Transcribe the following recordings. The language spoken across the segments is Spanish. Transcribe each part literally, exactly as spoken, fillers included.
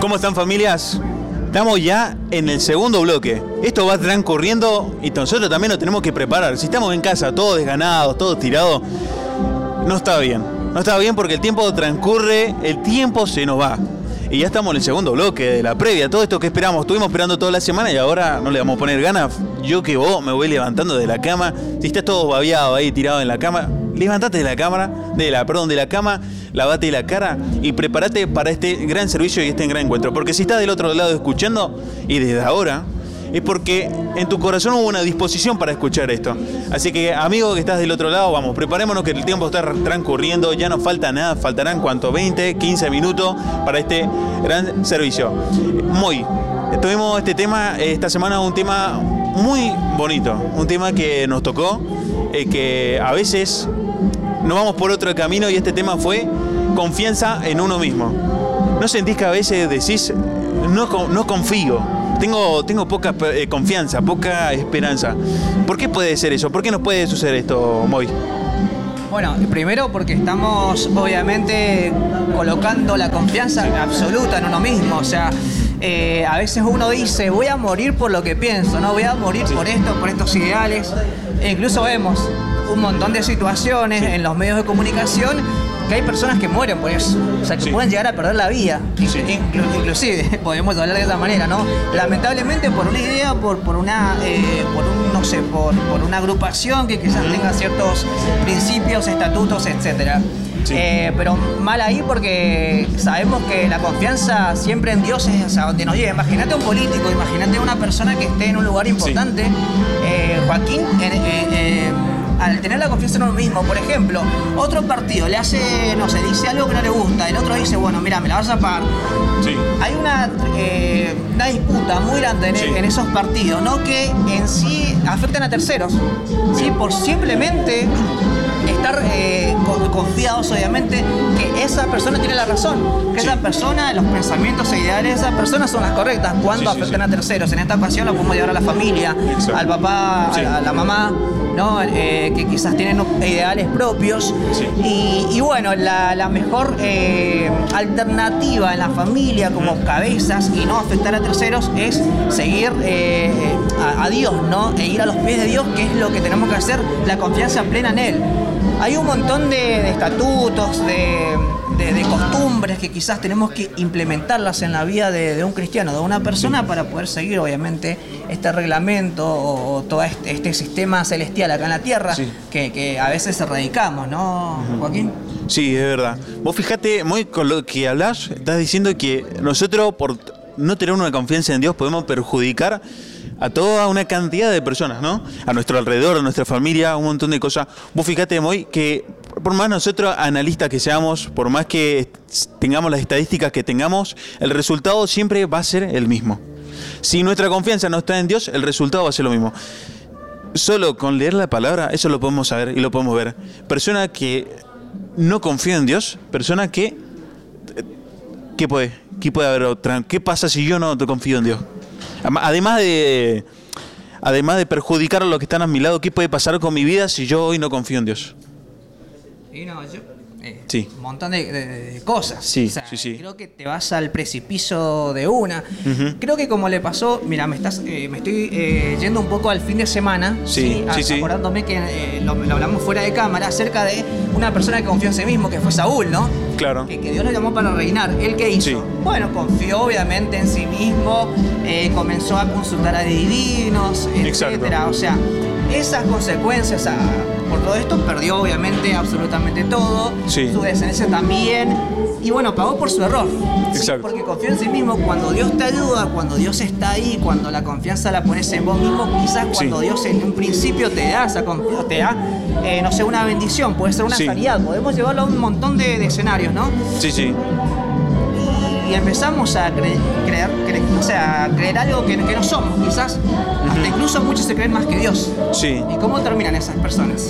¿Cómo están, familias? Estamos ya en el segundo bloque. Esto va transcurriendo y nosotros también nos tenemos que preparar. Si estamos en casa todos desganados, todos tirados, no está bien. No está bien porque el tiempo transcurre, el tiempo se nos va. Y ya estamos en el segundo bloque de la previa. Todo esto que esperamos, estuvimos esperando toda la semana y ahora no le vamos a poner ganas. Yo que vos me voy levantando de la cama. Si estás todo babeado ahí, tirado en la cama, levantate de la cámara, de la, perdón, de la cama, lavate la cara y prepárate para este gran servicio y este gran encuentro. Porque si estás del otro lado escuchando, y desde ahora, es porque en tu corazón hubo una disposición para escuchar esto. Así que, amigo que estás del otro lado, vamos, preparémonos que el tiempo está transcurriendo, ya no falta nada, faltarán cuánto, veinte, quince minutos para este gran servicio. Muy, tuvimos este tema, esta semana un tema muy bonito, un tema que nos tocó, eh, que a veces nos vamos por otro camino y este tema fue confianza en uno mismo. ¿No sentís que a veces decís, no, no confío? Tengo, tengo poca eh, confianza, poca esperanza. ¿Por qué puede ser eso? ¿Por qué nos puede suceder esto, Moy? Bueno, primero porque estamos obviamente colocando la confianza absoluta en uno mismo. O sea, eh, a veces uno dice, voy a morir por lo que pienso, ¿no? Voy a morir sí. por esto, por estos ideales. E incluso vemos un montón de situaciones sí. en los medios de comunicación que hay personas que mueren por eso, o sea, que sí. pueden llegar a perder la vida, sí. Inclu- inclusive, podemos hablar de esa manera, ¿no? Lamentablemente por una idea, por, por una, eh, por un, no sé, por, por una agrupación que quizás tenga ciertos principios, estatutos, etcétera. Sí. Eh, pero mal ahí porque sabemos que la confianza siempre en Dios es hacia donde nos lleva. Imagínate un político, imagínate una persona que esté en un lugar importante, sí. eh, Joaquín, eh, eh, eh, al tener la confianza en uno mismo, por ejemplo, otro partido le hace, no sé, dice algo que no le gusta, el otro dice, bueno, mira, me la vas a pagar. Sí. Hay una, eh, una disputa muy grande en, sí. en esos partidos, ¿no? Que en sí afectan a terceros, ¿sí? ¿Sí? Por simplemente estar eh, confiados, obviamente, que esa persona tiene la razón, que sí. esa persona, los pensamientos e ideales de esa persona son las correctas cuando sí, sí, afectan sí. a terceros. En esta ocasión lo podemos llevar a la familia, exacto. al papá, sí. a, a la mamá, ¿no? Eh, que quizás tienen ideales propios. Sí. Y, y bueno, la, la mejor eh, alternativa en la familia como cabezas y no afectar a terceros es seguir eh, a, a Dios, ¿no? E ir a los pies de Dios, que es lo que tenemos que hacer, la confianza plena en Él. Hay un montón de, de estatutos, de, de, de costumbres que quizás tenemos que implementarlas en la vida de, de un cristiano, de una persona, sí. para poder seguir, obviamente, este reglamento o, o todo este, este sistema celestial acá en la tierra, sí. que, que a veces erradicamos, ¿no, uh-huh. Joaquín? Sí, es verdad. Vos fijate, muy con lo que hablas, estás diciendo que nosotros, por no tener una confianza en Dios, podemos perjudicar a toda una cantidad de personas, ¿no? A nuestro alrededor, a nuestra familia, un montón de cosas. Vos fíjate, Moy, que por más nosotros analistas que seamos, por más que tengamos las estadísticas que tengamos, el resultado siempre va a ser el mismo. Si nuestra confianza no está en Dios, el resultado va a ser lo mismo. Solo con leer la palabra, eso lo podemos saber y lo podemos ver. Persona que no confía en Dios, persona que... ¿Qué puede? ¿Qué puede haber otra? ¿Qué pasa si yo no te confío en Dios? Además de, además de perjudicar a los que están a mi lado, ¿qué puede pasar con mi vida si yo hoy no confío en Dios? Y no, yo, eh, sí. un montón de, de, de cosas. Sí, o sea, sí, sí. Creo que te vas al precipicio de una. Uh-huh. Creo que como le pasó, mira, me estás, eh, me estoy eh, yendo un poco al fin de semana, sí, sí, sí, acordándome que eh, lo, lo hablamos fuera de cámara acerca de una persona que confió en sí mismo, que fue Saúl, ¿no? Claro. Que, que Dios lo llamó para reinar. ¿Él qué hizo? Sí. Bueno, confió obviamente en sí mismo, eh, comenzó a consultar a divinos, etcétera. O sea, esas consecuencias, a, por todo esto, perdió obviamente absolutamente todo, sí. su descendencia también, y bueno, pagó por su error. Exacto. ¿Sí? Porque confió en sí mismo. Cuando Dios te ayuda, cuando Dios está ahí, cuando la confianza la pones en vos mismo, quizás cuando sí. Dios en un principio te da esa confianza, te da, eh, no sé, una bendición, puede ser una sí. sanidad, podemos llevarlo a un montón de, de escenarios, ¿no? Sí, sí. Y empezamos a cre- creer, cre- o sea, a creer algo que, que no somos, quizás. Uh-huh. Hasta incluso muchos se creen más que Dios. Sí. ¿Y cómo terminan esas personas?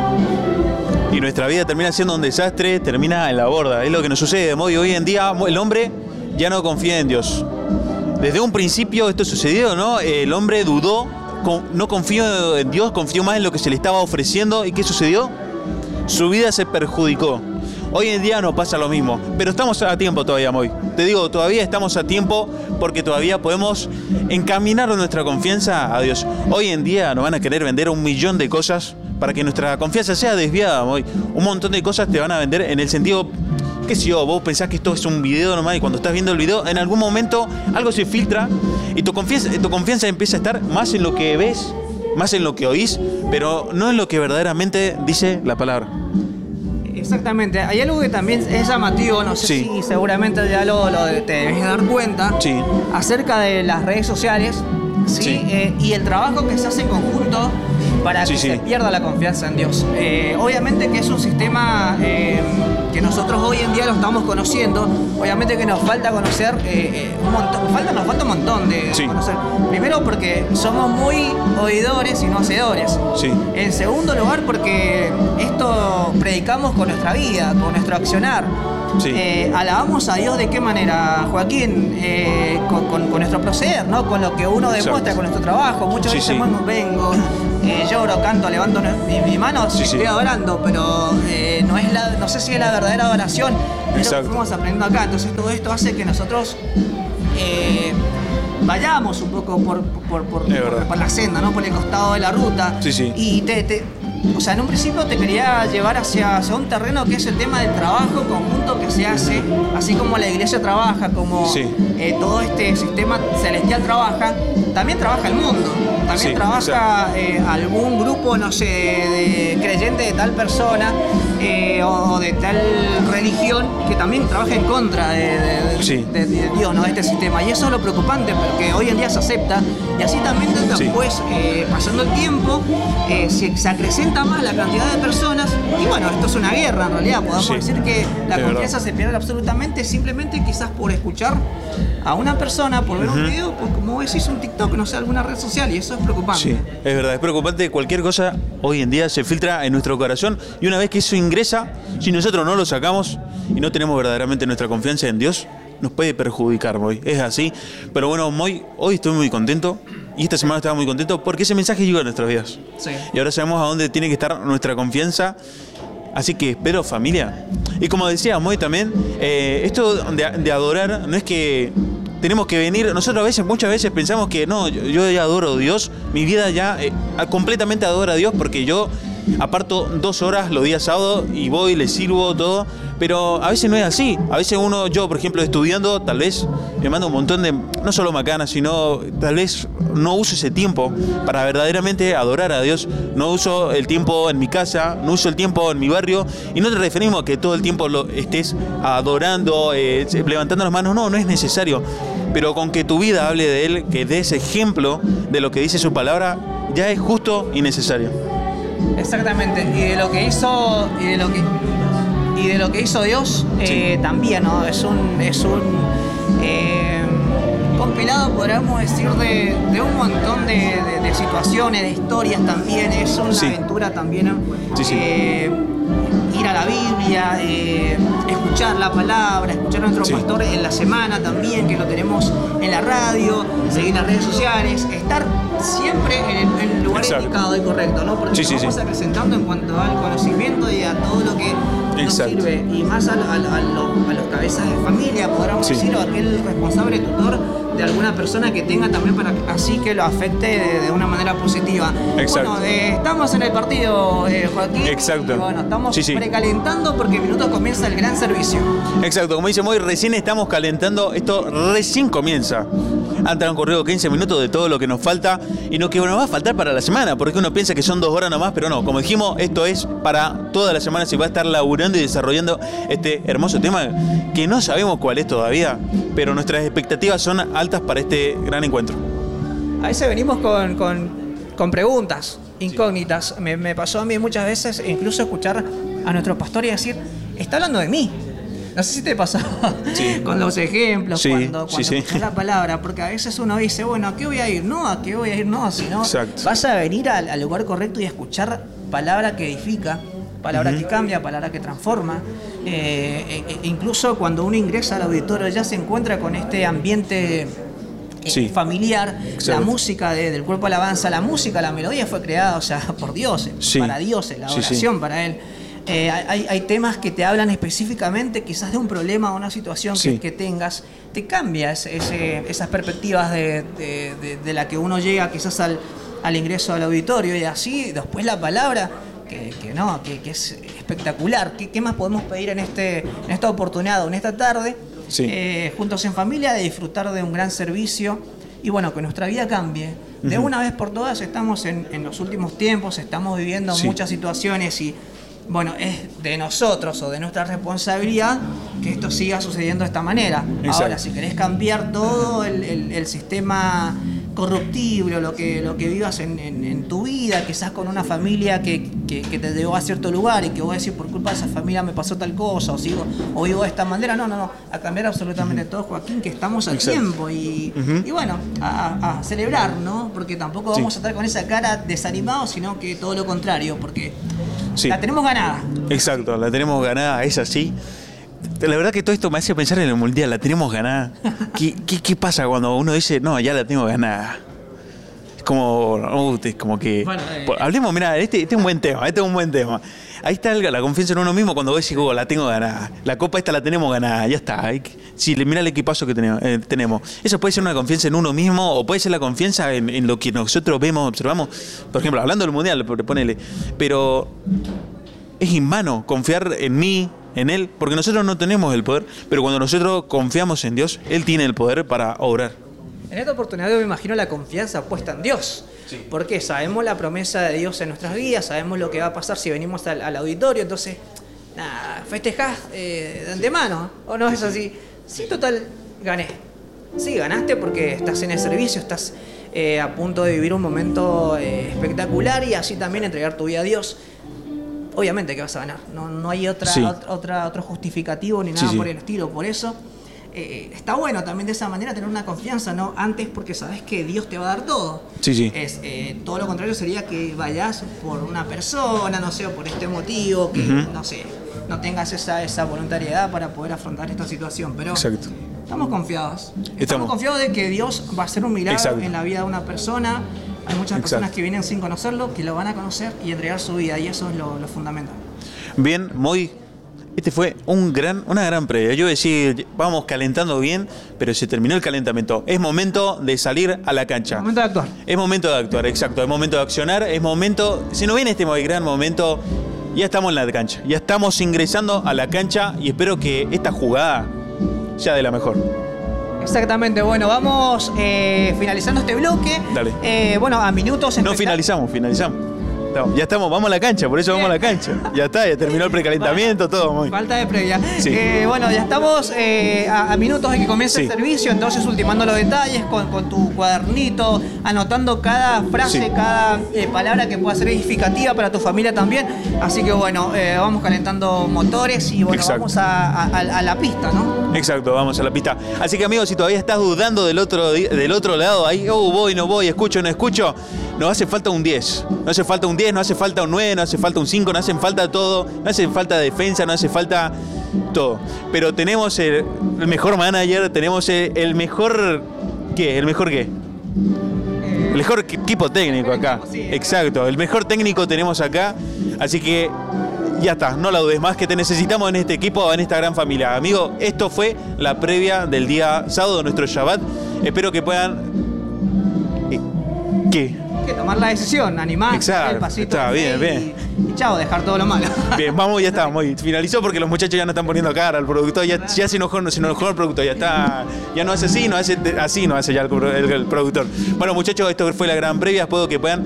Y nuestra vida termina siendo un desastre, termina en la borda. Es lo que nos sucede. Hoy, hoy en día el hombre ya no confía en Dios. Desde un principio esto sucedió, ¿no? El hombre dudó, no confió en Dios, confió más en lo que se le estaba ofreciendo. ¿Y qué sucedió? Su vida se perjudicó. Hoy en día no pasa lo mismo, pero estamos a tiempo todavía, Moy. Te digo, todavía estamos a tiempo porque todavía podemos encaminar nuestra confianza a Dios. Hoy en día nos van a querer vender un millón de cosas para que nuestra confianza sea desviada, Moy. Un montón de cosas te van a vender en el sentido, qué sé yo, vos pensás que esto es un video nomás y cuando estás viendo el video, en algún momento algo se filtra y tu confianza, tu confianza empieza a estar más en lo que ves, más en lo que oís, pero no en lo que verdaderamente dice la palabra. Exactamente, hay algo que también es llamativo, no sé Sí. si seguramente ya lo, lo de- te debes dar cuenta, Sí. acerca de las redes sociales, ¿sí? Sí. Eh, y el trabajo que se hace en conjunto para Sí, que sí. se pierda la confianza en Dios. Eh, obviamente que es un sistema eh, que nosotros hoy en día lo estamos conociendo, obviamente que nos falta conocer eh, eh, un montón, falta, nos falta un montón de Sí. conocer. Primero porque somos muy oidores y no hacedores. Sí. En segundo lugar porque esto predicamos con nuestra vida, con nuestro accionar. Sí. Eh, alabamos a Dios de qué manera, Joaquín, eh, con, con- con nuestro proceder, ¿no? Con lo que uno demuestra, Exacto. con nuestro trabajo. Muchas Sí, veces sí. bueno, vengo, eh, lloro, canto, levanto mi, mi mano, Sí, estoy sí. adorando, pero eh, no es la, no sé si es la verdadera adoración. Es lo que Exacto. fuimos aprendiendo acá. Entonces todo esto hace que nosotros eh, vayamos un poco por, por, por, Es verdad. por- por la senda, ¿no? Por el costado de la ruta. Sí, sí. Y te, te- o sea, en un principio te quería llevar hacia, hacia un terreno que es el tema del trabajo conjunto que se hace, así como la iglesia trabaja, como Sí. eh, todo este sistema celestial trabaja, también trabaja el mundo, también Sí, trabaja eh, algún grupo, no sé, de, de creyente de tal persona eh, o de tal religión que también trabaja en contra de, de- Sí. de- de Dios, ¿no? De este sistema. Y eso es lo preocupante porque hoy en día se acepta y así también Sí. después, eh, pasando el tiempo, eh, se, se acrecenta más la cantidad de personas y bueno, esto es una guerra en realidad, podemos Sí. decir que la Es confianza se pierde absolutamente simplemente quizás por escuchar a una persona, por ver un video, pues como decís un TikTok, no sé, alguna red social y eso es preocupante. Sí, es verdad, es preocupante. Cualquier cosa hoy en día se filtra en nuestro corazón y una vez que eso ingresa, si nosotros no lo sacamos y no tenemos verdaderamente nuestra confianza en Dios, nos puede perjudicar, Moy. Es así. Pero bueno, Moy, hoy estoy muy contento y esta semana estaba muy contento porque ese mensaje llegó a nuestras vidas. Sí. Y ahora sabemos a dónde tiene que estar nuestra confianza. Así que espero, familia. Y como decía Moy también, eh, esto de, de adorar no es que tenemos que venir. Nosotros a veces, muchas veces pensamos que no, yo, yo ya adoro a Dios, mi vida ya eh, completamente adora a Dios porque yo aparto dos horas los días sábados y voy, le sirvo todo. Pero a veces no es así. A veces uno, yo por ejemplo estudiando, tal vez me mando un montón de, no solo macanas, sino tal vez no uso ese tiempo para verdaderamente adorar a Dios. No uso el tiempo en mi casa, no uso el tiempo en mi barrio. Y no te referimos a que todo el tiempo lo estés adorando, eh, levantando las manos. No, no es necesario. Pero con que tu vida hable de Él, que des ejemplo de lo que dice su palabra, ya es justo y necesario. Exactamente. Y de lo que hizo. Y de lo que. Y de lo que hizo Dios eh, Sí. también, ¿no? Es un. Es un eh, compilado, podríamos decir, de, de un montón de, de- de situaciones, de historias también. Es una Sí. aventura también, ¿no? Sí, sí. Eh, ir a la Biblia, eh, escuchar la palabra, escuchar a nuestro Sí. pastor en la semana también, que lo tenemos en la radio, seguir las redes sociales, estar siempre en el, en el lugar Exacto. indicado y correcto, ¿no? Porque Sí, nos sí, vamos sí. acrecentando en cuanto al conocimiento y a todo lo que nos Exacto. sirve, y más al- al- a, lo- a los cabezas de familia, podríamos Sí. decir, o aquel responsable tutor de alguna persona que tenga también para que- así que lo afecte de, de una manera positiva. Exacto. Bueno, eh, estamos en el partido, eh, Joaquín. Exacto. Y bueno, estamos Sí, sí. precalentando porque en minutos comienza el gran servicio. Exacto, como dice Moy, recién estamos calentando, esto recién comienza. Han transcurrido quince minutos de todo lo que nos falta y lo que nos va a faltar para la semana, porque uno piensa que son dos horas nomás, pero no, como dijimos, esto es para toda la semana, se va a estar laburando y desarrollando este hermoso tema que no sabemos cuál es todavía, pero nuestras expectativas son altas para este gran encuentro. A veces venimos con, con, con preguntas incógnitas. Me, me pasó a mí muchas veces incluso escuchar a nuestro pastor y decir, está hablando de mí. No sé si te pasó Sí. con los ejemplos, Sí, cuando, sí, cuando sí. escuchás la palabra, porque a veces uno dice, bueno, ¿a qué voy a ir? No, ¿a qué voy a ir? No, sino Exacto. vas a venir al, al lugar correcto y a escuchar palabra que edifica, palabra Ujú. que cambia, palabra que transforma. Eh, e- e- incluso cuando uno ingresa al auditorio ya se encuentra con este ambiente eh, Sí. familiar, Exacto. la música de- del cuerpo alabanza, la música, la melodía fue creada, o sea, por Dios, Sí. para Dios, la Sí, sí. oración para Él. Eh, hay, hay temas que te hablan específicamente quizás de un problema o una situación Sí. que, que tengas. Te cambia ese, ese- esas perspectivas de, de- de- de la que uno llega quizás al, al ingreso al auditorio y así. Después la palabra, que, que no, que, que es espectacular. ¿Qué, qué más podemos pedir en, este, en esta oportunidad o en esta tarde? Sí. Eh, juntos en familia, de disfrutar de un gran servicio y bueno, que nuestra vida cambie. De Ujú. una vez por todas estamos en, en los últimos tiempos, estamos viviendo Sí. muchas situaciones y bueno, es de nosotros o de nuestra responsabilidad que esto siga sucediendo de esta manera. Exacto. Ahora, si querés cambiar todo el, el- el sistema corruptible, o lo que, lo que vivas en, en- en tu vida, quizás con una familia que, que- que te llevó a cierto lugar y que vos decís, por culpa de esa familia me pasó tal cosa, o sigo, o vivo de esta manera. No, no, no, a cambiar absolutamente todo, Joaquín, que estamos a Exacto. tiempo y, Ujú. y bueno, a, a celebrar, ¿no? Porque tampoco Sí. vamos a estar con esa cara desanimados, sino que todo lo contrario, porque Sí. la tenemos ganada. Exacto, la tenemos ganada, es así. La verdad que todo esto me hace pensar en el Mundial, la tenemos ganada. ¿Qué, qué, qué pasa cuando uno dice, no, ya la tengo ganada? Es como, uh, es como que... Bueno, eh, Pues, hablemos, mira, este, este es un buen tema, este es un buen tema. Ahí está la confianza en uno mismo cuando vos decís, oh, la tengo ganada. La copa esta la tenemos ganada, ya está. Hay que- Sí, mira el equipazo que tenemos, eh, tenemos. Eso puede ser una confianza en uno mismo o puede ser la confianza en, en lo que nosotros vemos, observamos. Por ejemplo, hablando del Mundial, ponele. Pero es invano confiar en mí, en Él, porque nosotros no tenemos el poder, pero cuando nosotros confiamos en Dios, Él tiene el poder para obrar. En esta oportunidad yo me imagino la confianza puesta en Dios. Sí. Porque sabemos la promesa de Dios en nuestras vidas, sabemos lo que va a pasar si venimos al, al auditorio, entonces, nada, festejás eh, de antemano, ¿o no es así? Sí, total, gané. Sí, ganaste porque estás en el servicio, estás eh, a punto de vivir un momento eh, espectacular y así también entregar tu vida a Dios. Obviamente que vas a ganar, no, no hay otra, Sí. otra, otra- otro justificativo ni nada Sí, sí. por el estilo, por eso eh, está bueno también de esa manera tener una confianza, ¿no? Antes porque sabes que Dios te va a dar todo. Sí, sí. Es, eh, todo lo contrario sería que vayas por una persona, no sé, o por este motivo, que Ujú. no sé, no tengas esa, esa voluntariedad para poder afrontar esta situación. Pero Exacto. estamos confiados. Estamos, Estamos. confiados de que Dios va a hacer un milagro Exacto. en la vida de una persona. Hay muchas Exacto. personas que vienen sin conocerlo, que lo van a conocer y entregar su vida, y eso es lo, lo fundamental. Bien, muy... Este fue un gran, una gran previa. Yo decía, vamos calentando bien, pero se terminó el calentamiento. Es momento de salir a la cancha. Momento de actuar. Es momento de actuar, exacto. Es momento de accionar. Es momento... Si no viene este gran momento, ya estamos en la cancha. Ya estamos ingresando a la cancha y espero que esta jugada sea de la mejor. Exactamente, bueno, vamos eh, finalizando este bloque. Dale. Eh, bueno, a minutos... No espectac- finalizamos, finalizamos. No, ya estamos, vamos a la cancha, por eso vamos a la cancha. Ya está, ya terminó el precalentamiento, todo muy. Falta de previa. Sí. Eh, bueno, ya estamos eh, a, a minutos de que comience Sí. el servicio, entonces ultimando los detalles con, con tu cuadernito, anotando cada frase, Sí. cada eh, palabra que pueda ser edificativa para tu familia también. Así que bueno, eh, vamos calentando motores y bueno, Exacto. vamos a, a- a la pista, ¿no? Exacto, vamos a la pista. Así que amigos, si todavía estás dudando del otro, di- del otro lado, ahí, oh, voy, no voy, escucho, no escucho, nos hace falta un diez. No hace falta un diez, no hace falta un nueve, no hace falta un cinco, no hace falta todo, no hace falta defensa, no hace falta todo. Pero tenemos el, el mejor manager, tenemos el, el mejor... ¿Qué? ¿El mejor qué? El mejor equi- equipo técnico acá. Sí, Exacto, el mejor técnico tenemos acá. Así que ya está, no la dudes más que te necesitamos en este equipo, en esta gran familia. Amigo, esto fue la previa del día sábado, nuestro Shabbat. Espero que puedan... eh, ¿Qué? Hay que tomar la decisión, animar, Exacto, el pasito. está de bien, fe bien. Y, y chao, dejar todo lo malo. Bien, vamos, ya está, muy. Finalizó porque los muchachos ya no están poniendo cara al productor, ya, ya se enojó, se enojó el productor, ya está, ya no hace así, no hace así, no hace ya el, el- el productor. Bueno, muchachos, esto fue la gran previa, espero que puedan.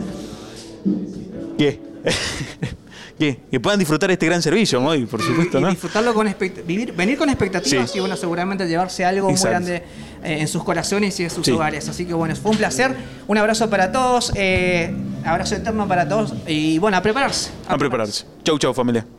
¿Qué? ¿Qué? Que puedan disfrutar este gran servicio, muy, por supuesto, y ¿no? disfrutar con expect- vivir, venir con expectativas Sí. y bueno, seguramente llevarse algo Exacto. muy grande eh, en sus corazones y en sus Sí. hogares. Así que bueno, fue un placer. Un abrazo para todos, eh, abrazo eterno para todos y bueno, a prepararse. A prepararse. Chau, chau, familia.